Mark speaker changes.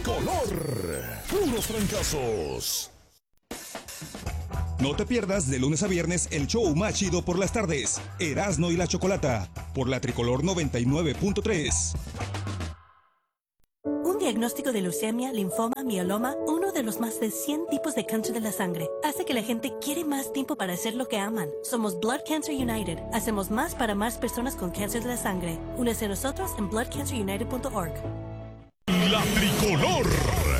Speaker 1: tricolor. Puros trancazos.
Speaker 2: No te pierdas de lunes a viernes el show más chido por las tardes. Erasno y la Chocolata, por la Tricolor 99.3.
Speaker 3: Un diagnóstico de leucemia, linfoma, mieloma, uno de los más de 100 tipos de cáncer de la sangre, hace que la gente quiere más tiempo para hacer lo que aman. Somos Blood Cancer United. Hacemos más para más personas con cáncer de la sangre. Únese a nosotros en bloodcancerunited.org.
Speaker 1: La Tricolor.